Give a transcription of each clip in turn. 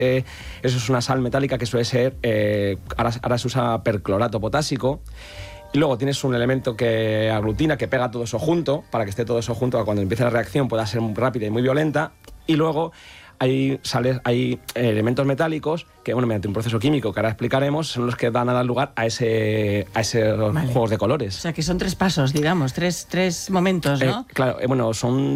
Eso es una sal metálica que suele ser, ahora se usa perclorato potásico. Y luego tienes un elemento que aglutina, que pega todo eso junto, para que esté todo eso junto, para cuando empiece la reacción pueda ser muy rápida y muy violenta. Y luego hay elementos metálicos que, bueno, mediante un proceso químico que ahora explicaremos, son los que van a dar lugar a esos juegos de colores. O sea, que son 3 pasos, digamos, tres momentos, ¿no? Claro, bueno, son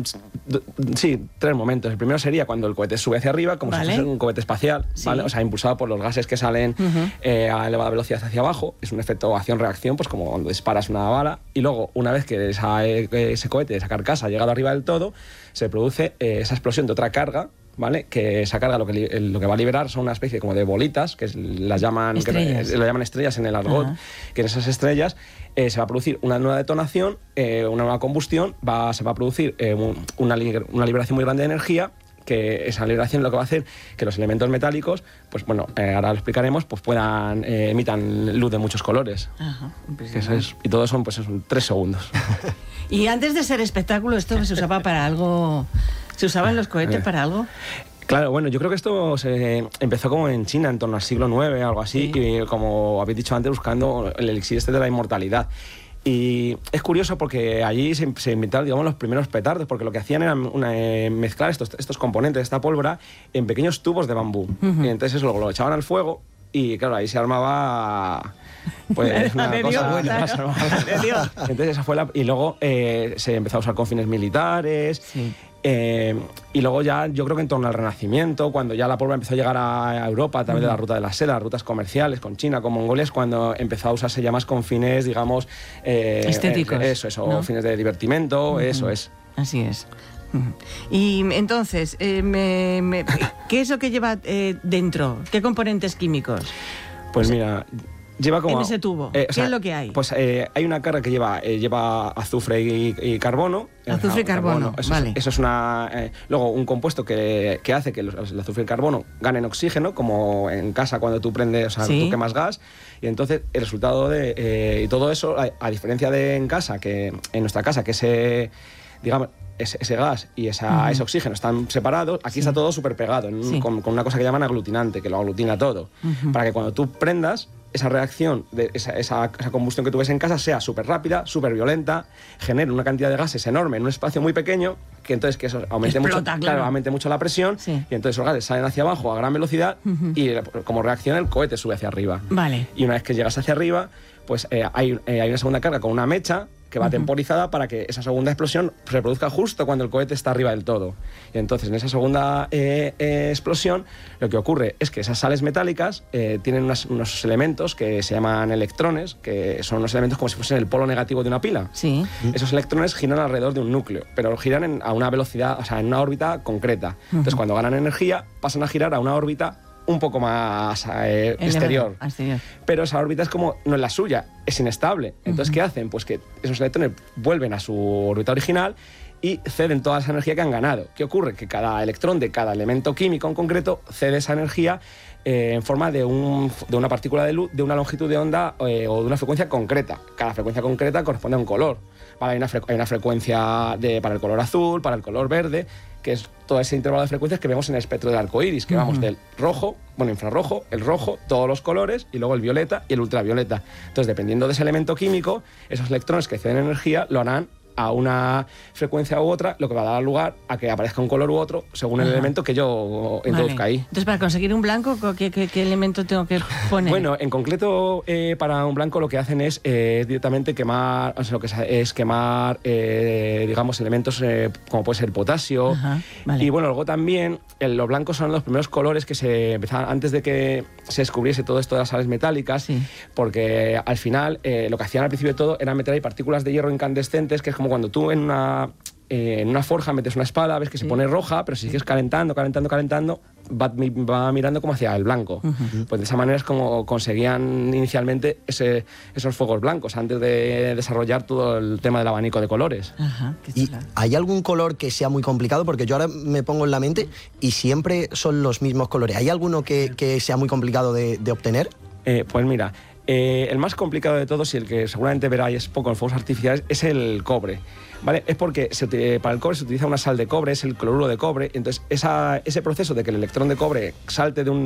3 momentos. El primero sería cuando el cohete sube hacia arriba, como si fuese un cohete espacial, ¿vale? O sea, impulsado por los gases que salen a elevada velocidad hacia abajo. Es un efecto acción-reacción, pues como cuando disparas una bala. Y luego, una vez que ese cohete, esa carcasa ha llegado arriba del todo, se produce esa explosión de otra carga, ¿vale? Que esa carga lo que va a liberar son una especie como de bolitas, que las llaman estrellas, lo llaman estrellas en el argot, que en esas estrellas se va a producir una nueva detonación, una nueva combustión, se va a producir una liberación muy grande de energía, que esa liberación lo que va a hacer que los elementos metálicos, pues bueno, ahora lo explicaremos, pues emitan luz de muchos colores. Ajá, y todo son pues 3 segundos. Y antes de ser espectáculo, ¿esto se usaba para algo? ¿Se usaban los cohetes para algo? Claro, bueno, yo creo que esto se empezó como en China, en torno al siglo IX, algo así, y como habéis dicho antes, buscando el elixir de la inmortalidad. Y es curioso porque allí se inventaron, digamos, los primeros petardos, porque lo que hacían era mezclar estos componentes, esta pólvora, en pequeños tubos de bambú. Y entonces eso lo echaban al fuego y, claro, ahí se armaba... pues una cosa buena. Entonces esa fue y luego se empezó a usar con fines militares. Y luego ya, yo creo que en torno al Renacimiento, cuando ya la pólvora empezó a llegar a Europa a través de la ruta de la seda, las rutas comerciales con China, con Mongolia, es cuando empezó a usarse ya más con fines, digamos... estéticos. Eso, ¿no? Fines de divertimento, eso es. Así es. Y entonces, ¿qué es lo que lleva dentro? ¿Qué componentes químicos? Pues mira... Lleva como, en ese tubo, ¿qué es lo que hay? Pues hay una carga que lleva azufre y carbono. Azufre y carbono, vale. Eso es luego un compuesto que hace que el azufre y el carbono ganen oxígeno, como en casa cuando tú prendes, o sea, tú quemas gas. Y entonces el resultado y todo eso, a diferencia de en casa, que en nuestra casa, que ese gas y ese oxígeno están separados, aquí está todo súper pegado, con una cosa que llaman aglutinante, que lo aglutina todo. Para que cuando tú prendas, esa reacción, esa combustión que tú ves en casa sea súper rápida, súper violenta, genere una cantidad de gases enorme en un espacio muy pequeño, que entonces que eso aumente mucho la presión, y entonces los gases salen hacia abajo a gran velocidad y como reacción el cohete sube hacia arriba. Vale. Y una vez que llegas hacia arriba, pues hay una segunda carga con una mecha que va temporizada para que esa segunda explosión se produzca justo cuando el cohete está arriba del todo. Y entonces, en esa segunda explosión, lo que ocurre es que esas sales metálicas tienen unos elementos que se llaman electrones, que son unos elementos como si fuesen el polo negativo de una pila. Sí. Esos electrones giran alrededor de un núcleo, pero giran a una velocidad, o sea, en una órbita concreta. Entonces, cuando ganan energía, pasan a girar a una órbita un poco más exterior. Pero esa órbita no es la suya, es inestable. Entonces, ¿qué hacen? Pues que esos electrones vuelven a su órbita original y ceden toda esa energía que han ganado. ¿Qué ocurre? Que cada electrón de cada elemento químico en concreto cede esa energía en forma de una partícula de luz de una longitud de onda o de una frecuencia concreta. Cada frecuencia concreta corresponde a un color. Hay una frecuencia para el color azul, para el color verde, que es todo ese intervalo de frecuencias que vemos en el espectro del arco iris, que vamos del rojo, infrarrojo, el rojo, todos los colores, y luego el violeta y el ultravioleta. Entonces, dependiendo de ese elemento químico, esos electrones que ceden energía lo harán a una frecuencia u otra, lo que va a dar lugar a que aparezca un color u otro según el elemento que yo introduzca ahí. Entonces, para conseguir un blanco, ¿qué elemento tengo que poner? Bueno, en concreto, para un blanco lo que hacen es directamente quemar, digamos, elementos como puede ser potasio. Y bueno, luego también los blancos son los primeros colores que se empezaban antes de que se descubriese todo esto de las sales metálicas, porque al final lo que hacían al principio de todo era meter ahí partículas de hierro incandescentes, que es como cuando tú en una forja metes una espada, ves que se pone roja, pero si sigues calentando, va mirando como hacia el blanco. Pues de esa manera es como conseguían inicialmente esos fuegos blancos, antes de desarrollar todo el tema del abanico de colores. ¿Y hay algún color que sea muy complicado? Porque yo ahora me pongo en la mente y siempre son los mismos colores. ¿Hay alguno que sea muy complicado de obtener? Pues mira, El más complicado de todos, y el que seguramente veráis poco en fuegos artificiales, es el cobre. ¿Vale? Es porque para el cobre se utiliza una sal de cobre, es el cloruro de cobre, entonces ese proceso de que el electrón de cobre salte de un